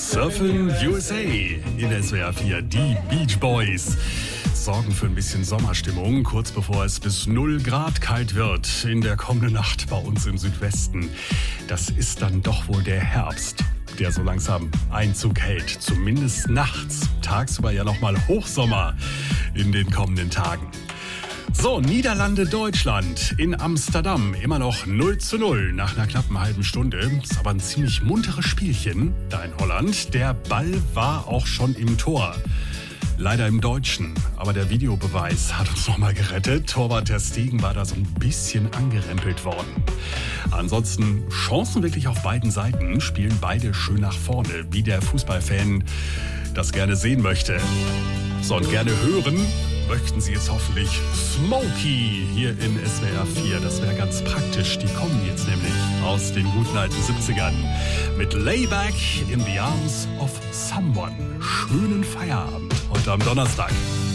Surfing USA in SWR 4, die Beach Boys sorgen für ein bisschen Sommerstimmung, kurz bevor es bis 0 Grad kalt wird in der kommenden Nacht bei uns im Südwesten. Das ist dann doch wohl der Herbst, der so langsam Einzug hält, zumindest nachts. Tagsüber ja nochmal Hochsommer in den kommenden Tagen. So, Niederlande, Deutschland in Amsterdam. Immer noch 0:0 nach einer knappen halben Stunde. Ist aber ein ziemlich munteres Spielchen da in Holland. Der Ball war auch schon im Tor. Leider im Deutschen. Aber der Videobeweis hat uns nochmal gerettet. Torwart ter Stegen war da so ein bisschen angerempelt worden. Ansonsten Chancen wirklich auf beiden Seiten. Spielen beide schön nach vorne, wie der Fußballfan das gerne sehen möchte. So, und gerne hören möchten Sie jetzt hoffentlich Smokey hier in SWR 4. Das wäre ganz praktisch. Die kommen jetzt nämlich aus den guten alten 70ern mit Layback in the Arms of Someone. Schönen Feierabend heute am Donnerstag.